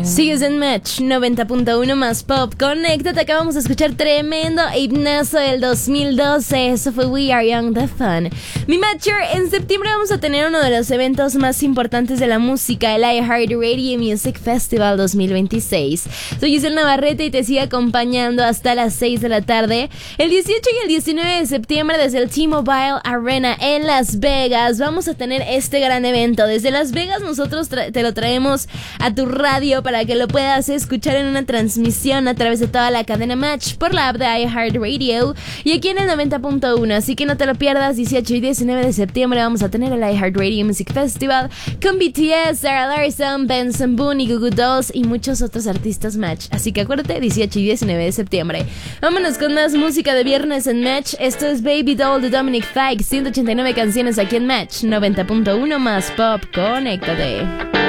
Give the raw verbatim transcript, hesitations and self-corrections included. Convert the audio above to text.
Sigues en Match noventa punto uno más Pop. Conéctate, acabamos de escuchar tremendo himnazo del dos mil doce. Eso fue We Are Young, The Fun. Mi Matcher, en septiembre vamos a tener uno de los eventos más importantes de la música, el iHeartRadio Music Festival dos mil veintiséis. Soy Giselle Navarrete y te sigo acompañando hasta las seis de la tarde. El dieciocho y el diecinueve de septiembre desde el T-Mobile Arena en Las Vegas vamos a tener este gran evento. Desde Las Vegas nosotros tra- te lo traemos a tu radio para que lo puedas escuchar en una transmisión a través de toda la cadena Match por la app de iHeartRadio y aquí en el noventa punto uno, así que no te lo pierdas. Dieciocho y diecinueve de septiembre vamos a tener el iHeartRadio Music Festival con B T S, Sarah Larson, Benson Boone y Goo Goo Dolls y muchos otros artistas Match, así que acuérdate, dieciocho y diecinueve de septiembre. Vámonos con más música de viernes en Match. Esto es Baby Doll de Dominic Fike, ciento ochenta y nueve canciones aquí en Match noventa punto uno más Pop. Conéctate.